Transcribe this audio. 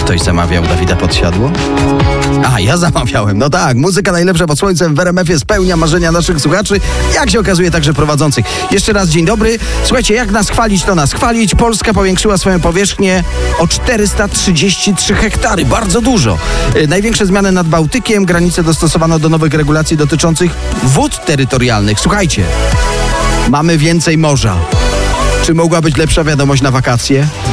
Ktoś zamawiał Dawida Podsiadło? A, ja zamawiałem. No tak, muzyka najlepsza pod słońcem w RMF-ie spełnia marzenia naszych słuchaczy, jak się okazuje także prowadzących. Jeszcze raz dzień dobry. Słuchajcie, jak nas chwalić, to nas chwalić. Polska powiększyła swoją powierzchnię o 433 hektary. Bardzo dużo. Największe zmiany nad Bałtykiem. Granice dostosowano do nowych regulacji dotyczących wód terytorialnych. Słuchajcie, mamy więcej morza. Czy mogła być lepsza wiadomość na wakacje?